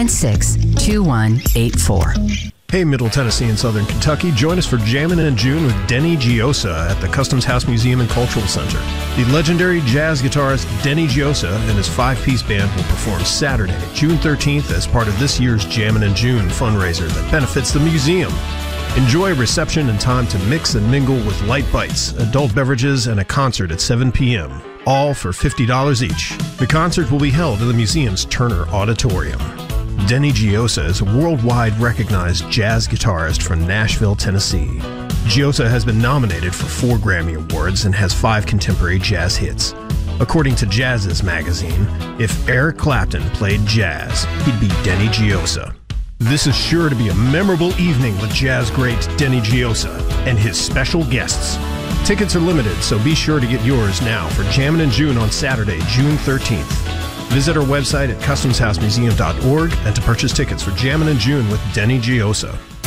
896-2184. Hey, Middle Tennessee and Southern Kentucky, join us for Jammin' in June with Denny Giosa at the Customs House Museum and Cultural Center. The legendary jazz guitarist Denny Giosa and his five-piece band will perform Saturday, June 13th as part of this year's Jammin' in June fundraiser that benefits the museum. Enjoy a reception and time to mix and mingle with light bites, adult beverages, and a concert at 7 p.m., all for $50 each. The concert will be held in the museum's Turner Auditorium. Denny Giosa is a worldwide recognized jazz guitarist from Nashville, Tennessee. Giosa has been nominated for 4 Grammy Awards and has 5 contemporary jazz hits. According to Jazz's magazine, if Eric Clapton played jazz, he'd be Denny Giosa. This is sure to be a memorable evening with jazz great Denny Giosa and his special guests. Tickets are limited, so be sure to get yours now for Jammin' in June on Saturday, June 13th. Visit our website at customshousemuseum.org and to purchase tickets for Jammin' in June with Denny Giosa.